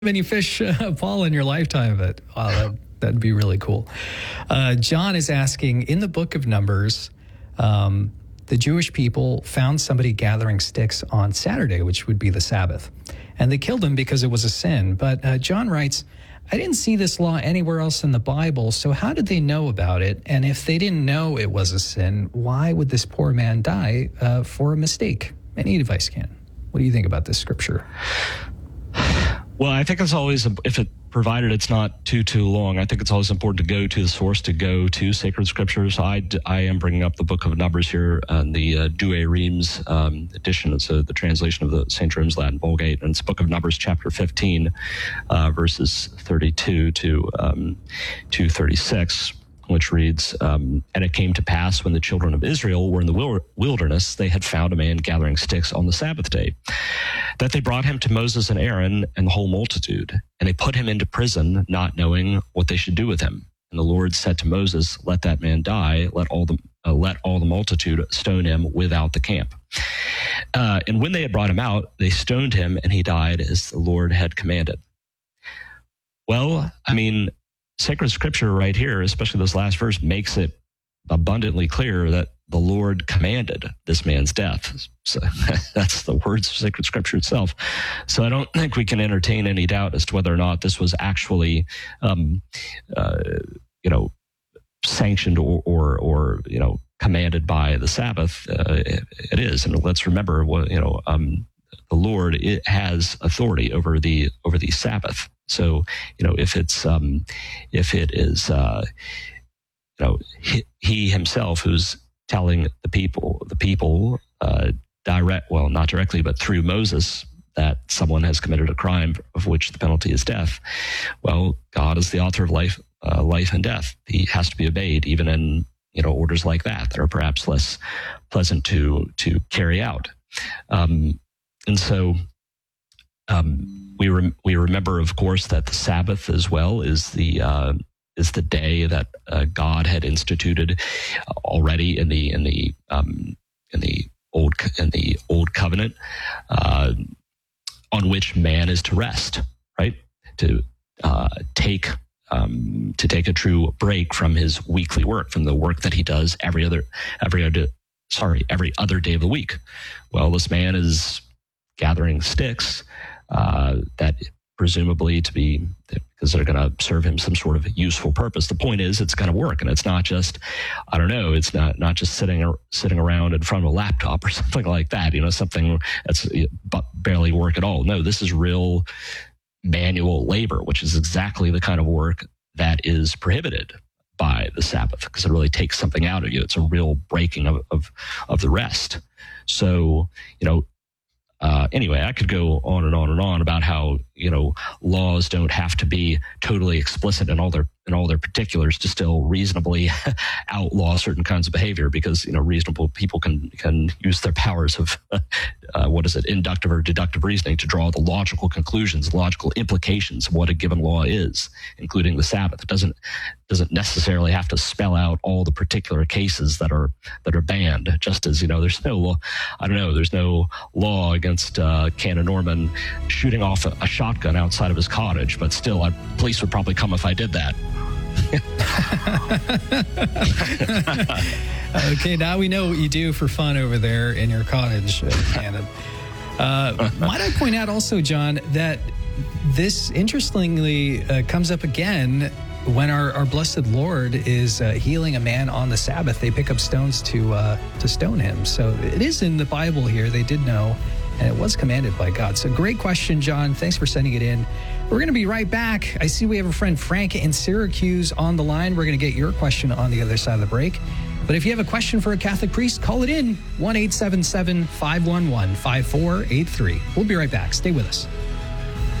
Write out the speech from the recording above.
many fish, Paul, in your lifetime, but that'd be really cool. John is asking, in the book of Numbers, the Jewish people found somebody gathering sticks on Saturday, which would be the Sabbath, and they killed him because it was a sin. But John writes, I didn't see this law anywhere else in the Bible, so how did they know about it? And if they didn't know it was a sin, why would this poor man die for a mistake? Any advice, Ken? What do you think about this scripture? Well, I think it's always, if it provided it's not too long, I think it's always important to go to the source, to go to sacred scriptures. I am bringing up the book of Numbers here in the Douay Rheims edition. It's the translation of the St. Jerome's Latin Vulgate, and it's book of Numbers, chapter 15, verses 32 to 36. Which reads, and it came to pass when the children of Israel were in the wilderness, they had found a man gathering sticks on the Sabbath day, that they brought him to Moses and Aaron and the whole multitude, and they put him into prison, not knowing what they should do with him. And the Lord said to Moses, let that man die, let all the multitude stone him without the camp. And when they had brought him out, they stoned him, and he died as the Lord had commanded. Well, I mean, sacred scripture right here, especially this last verse, makes it abundantly clear that the Lord commanded this man's death. So that's the words of sacred scripture itself. So I don't think we can entertain any doubt as to whether or not this was actually, sanctioned or commanded by the Sabbath. It is, and let's remember the Lord, it has authority over the Sabbath. So, if it is, he himself who's telling the people, not directly, but through Moses, that someone has committed a crime of which the penalty is death. Well, God is the author of life and death. He has to be obeyed, even in, orders like that are perhaps less pleasant to carry out. And so, we remember, of course, that the Sabbath as well is the day that God had instituted already in the old covenant, on which man is to rest, right? To take a true break from his weekly work, from the work that he does every other day of the week. Well, this man is gathering sticks. That presumably because they're going to serve him some sort of useful purpose. The point is, it's going to work, and it's not just, it's not just sitting around in front of a laptop or something like that. Something that's barely work at all. No, this is real manual labor, which is exactly the kind of work that is prohibited by the Sabbath, because it really takes something out of you. It's a real breaking of the rest. So, anyway, I could go on and on and on about how, laws don't have to be totally explicit in all their particulars to still reasonably outlaw certain kinds of behavior, because, reasonable people can use their powers of, inductive or deductive reasoning to draw the logical conclusions, logical implications of what a given law is, including the Sabbath. It doesn't necessarily have to spell out all the particular cases that are banned, just as, there's no law against Canon Norman shooting off a shotgun outside of his cottage, but still, police would probably come if I did that. Okay, now we know what you do for fun over there in your cottage, Canon. Might I point out also, John, that this interestingly comes up again when our blessed Lord is healing a man on the Sabbath. They pick up stones to stone him. So it is in the Bible here. They did know, and it was commanded by God. So great question, John. Thanks for sending it in. We're going to be right back. I see we have a friend, Frank, in Syracuse on the line. We're going to get your question on the other side of the break. But if you have a question for a Catholic priest, call it in, 1-877-511-5483. We'll be right back. Stay with us.